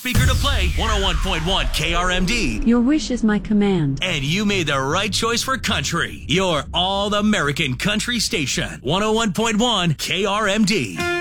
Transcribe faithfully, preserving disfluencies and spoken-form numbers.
speaker to play one oh one point one K R M D. Your wish is my command. And you made the right choice for country. Your all-American country station, one oh one point one K R M D.